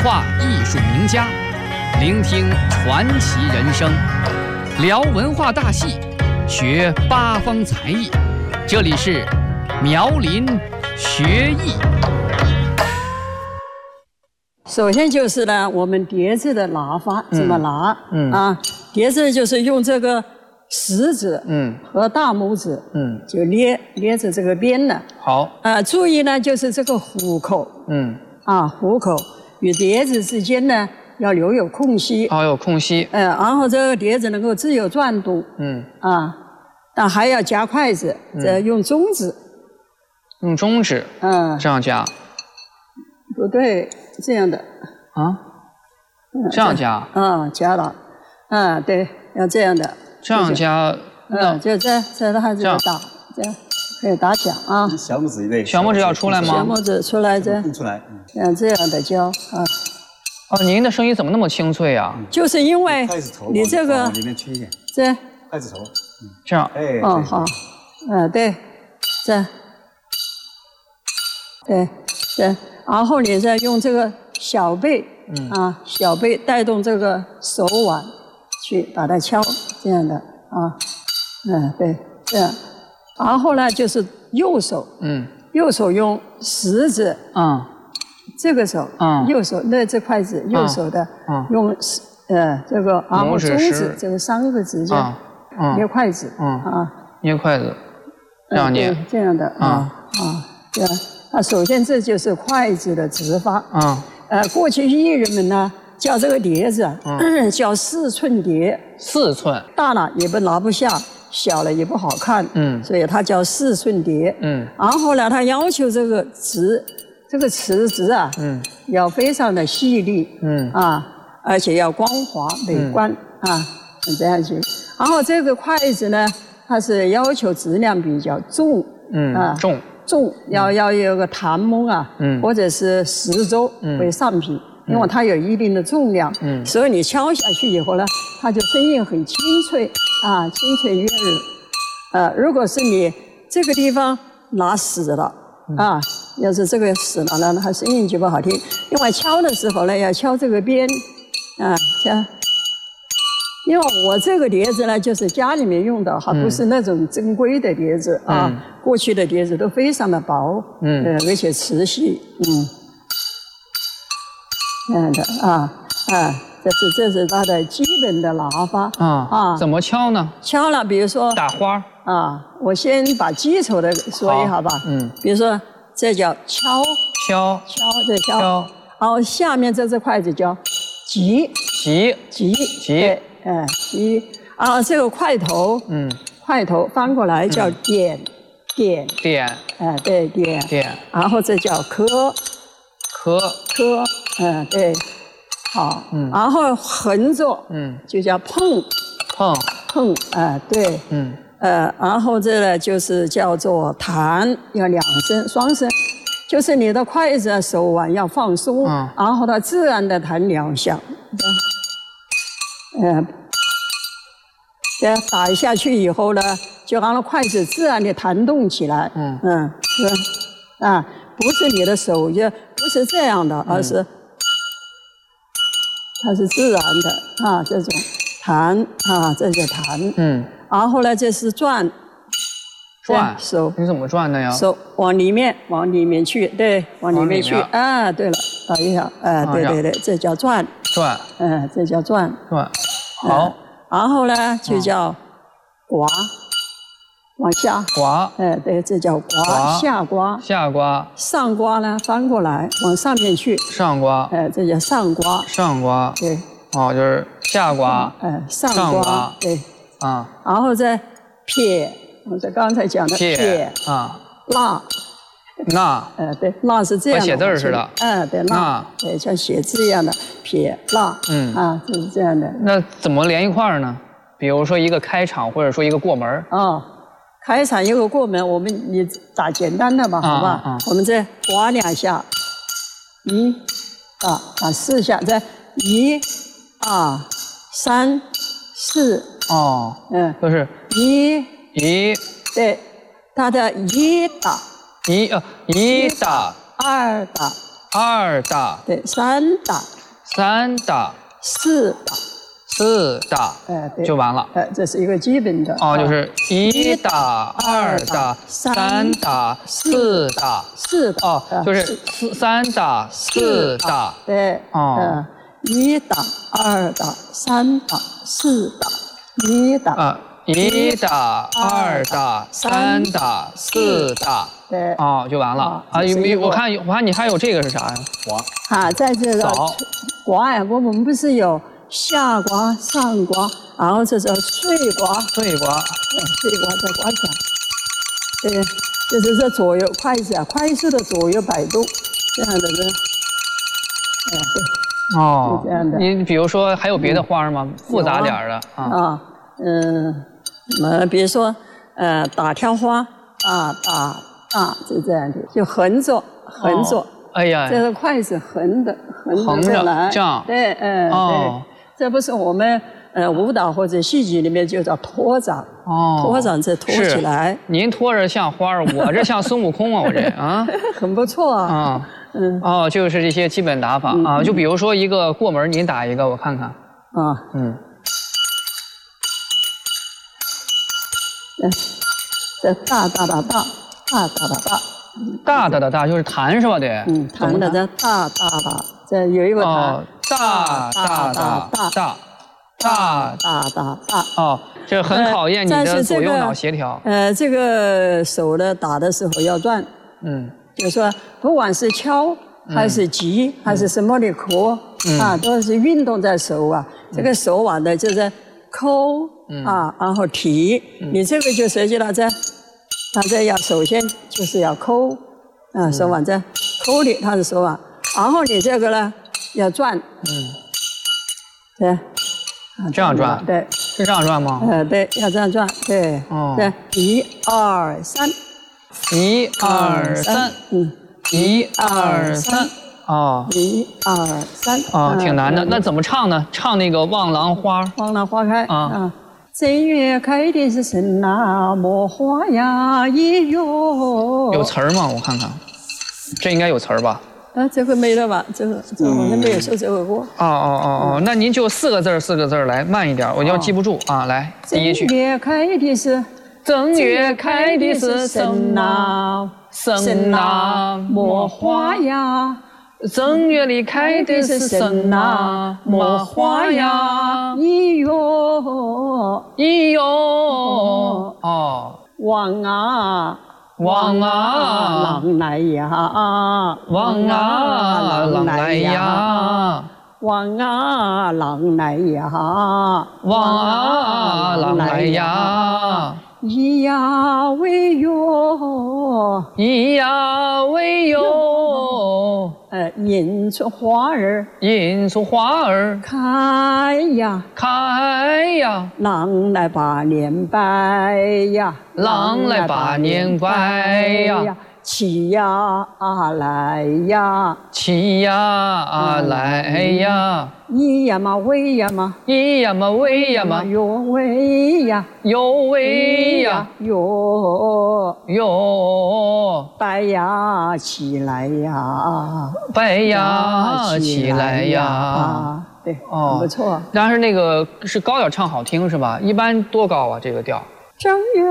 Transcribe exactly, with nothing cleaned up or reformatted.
化艺术名家，聆听传奇人生，聊文化大戏，学八方才艺。这里是苗林学艺。 首先就是呢，我们碟子的拿法怎么拿？嗯, 嗯啊，碟子就是用这个食指，嗯，和大拇指，嗯，就捏捏着这个边呢。 好。 啊，注意呢，就是这个虎口，嗯，啊，虎口与碟子之间呢要留有空隙。 哦，有空隙。 嗯、呃，然后这个碟子能够自由转动。嗯，啊，但还要夹筷子，这用中指。 用中指。嗯，这样夹。 不对，这样的。 啊？这样夹？ 嗯，夹了。嗯，对，要这样的。 这样夹。 嗯，就这这还是打，这样可以打响啊。 小拇指对。 小拇指要出来吗？ 小拇指出来这。 出来。 嗯，这样的教啊。 哦，您的声音怎么那么清脆啊？ 就是因为你这个里面缺一点。 这。 筷子头。 这样。 哎。 哦，好。嗯，对，这。对对。然后你再用这个小背，嗯啊，小背带动这个手腕去把它敲，这样的啊，嗯，对，这样。然后呢，就是右手，嗯，右手用食指，嗯，这个手，嗯，右手那这筷子，右手的，嗯，用呃这个，然后中指这个三个指甲，嗯，捏筷子，嗯啊， 捏筷子，这样捏， 这样的啊啊，这样。啊，首先这就是筷子的指法。啊，呃，过去艺人们呢叫这个碟子，嗯，叫四寸碟。 四寸。 大了也不拿不下，小了也不好看。嗯，所以它叫四寸碟。嗯，然后呢，他要求这个指，这个瓷质啊，嗯，要非常的细腻。嗯，啊，而且要光滑美观。嗯、啊，这样去。然后这个筷子呢，它是要求质量比较重。 嗯，啊，重。 重要要有个檀木啊，嗯，或者是石周为上品，嗯，因为它有一定的重量，嗯，所以你敲下去以后呢，它就声音很清脆啊，清脆悦耳。呃，如果是你这个地方拿死了，嗯，啊，要是这个死了呢，它声音就不好听。另外敲的时候呢，要敲这个边，啊，敲。因为我这个碟子呢，就是家里面用的，还不是那种珍贵的碟子，嗯，啊。过去的碟子都非常的薄，嗯，呃，而且磁细，嗯，这样的啊啊，这是这是它的基本的拿法啊啊。怎么敲呢？ 敲了，比如说打花啊，我先把基础的说一下吧，嗯，比如说这叫敲敲敲这敲，然后下面这只筷子叫击击击击。 对。哎，击，然后这个筷头，嗯，筷头翻过来叫点，嗯，点， 点， 哎，对，点， 点， 然后这叫磕， 磕， 磕，嗯，对，好，嗯，然后横着，嗯，就叫碰， 碰， 碰，哎，对，嗯，呃，然后这呢就是叫做弹，要两声，双声，就是你的筷子手腕要放松，嗯，然后它自然的弹两下。嗯，这样打下去以后呢，就让它筷子自然的弹动起来。嗯嗯，是啊，不是你的手就不是这样的，而是、嗯、它是自然的啊，这种弹啊，这就弹。嗯，然后呢，这是转， 转手你怎么转的呀？ 手往里面，往里面去，对，往里面去。啊，对了，打一下，哎、啊，对对对，这叫转。 转， 嗯，这叫转， 转，好、 嗯，然后呢就叫刮，往下刮， 哎，对，这叫刮，下刮， 下刮， 上刮呢翻过来往上面去， 上刮， 哎，这叫上刮， 上刮， 对， 哦，就是下刮， 哎，上刮，对，啊，然后再撇，我这刚才讲的撇啊，捺。 捺， 呃，对，捺是这样的， 和写字似的。 嗯，对，捺，对，像写字一样的撇捺，嗯，啊，就是这样的。 那怎么连一块儿呢？比如说一个开场，或者说一个过门。 哦，开场一个过门，我们你打简单的嘛，好吧？啊啊、我们再刮两下，一，啊，打四下，再一，二，三，四。 哦，嗯，都是一， 一， 对，它的一打。 一呃一打， 二打， 二大， 对，三大， 三大， 四大， 四大， 哎，对， 就完了。 哎，这是一个基本的。 哦，就是一大、二大、三大、四大、 四大。 哦，就是四三大、四大。 对。哦。一大、二大、三大、四大，一大。 啊，一大、二大、三大、四大。 对。 哦，就完了啊！有我看我看你还有这个是啥呀？ 卦。啊，在这个卦呀，我们不是有下卦、上卦，然后这是岁卦。 岁卦。 岁卦在卦下。对，就是这左右快速啊，快速的左右摆动，这样的这。哎，对。 哦， 是这样的。 你比如说还有别的花吗？复杂点的啊。 啊，嗯，呃，比如说呃，打挑花，大大大，就这样的，就横着横着。 哎呀， 这个筷子横的横着着来， 这样。 对，嗯，对，这不是我们呃舞蹈或者戏剧里面就叫拖掌。哦，拖掌这拖起来。 您拖着像花儿，我这像孙悟空啊，我这啊。 很不错啊。 啊。嗯哦，就是这些基本打法啊，就比如说一个过门，您打一个，我看看。啊，嗯，嗯，这大大大大大大大大大大大大就是弹是吧？得，嗯，弹的这大大大，这有一个弹，大大大大大大大大大哦，这很考验你的左右脑协调。呃，这个手呢打的时候要转，嗯。就是说，不管是敲还是击，还是什么的壳啊，都是运动在手啊。这个手腕的就是抠啊，然后提。你这个就涉及到这，它这要首先就是要抠啊，手腕这抠的，它是手腕。然后你这个呢要转，嗯，对，这样转，对，是这样转吗？呃，对，要这样转，对，哦，对，一二三。一二三，嗯，一二三，哦，一二三，哦，挺难的。那怎么唱呢？唱那个《望郎花》。望郎花开啊！正月开的是神呐，莫花呀一哟。有词儿吗？我看看，这应该有词儿吧？啊，这回没了吧？这个这好像没有说这个过。哦哦哦哦，那您就四个字儿四个字儿来，慢一点，我要记不住啊。来，第一句。正月开的是。正月开的是神呐，神呐莫花呀。正月里开的是神呐，莫花呀。咿哟咿哟哦，望啊望啊郎来呀，望啊郎来呀，望啊郎来呀，望啊郎来呀。咿呀喂哟，咿呀喂哟，呃，迎出花儿，迎出花儿，开呀，开呀，郎来把年拜呀，郎来把年拜呀，起呀来呀，起呀来呀。咿呀嘛喂呀嘛，咿呀嘛喂呀嘛，哟喂呀，哟喂呀，哟哟，拜呀起来呀，拜呀起来呀，对，哦，不错。但是那个是高点唱好听是吧？一般多高啊？这个调？正月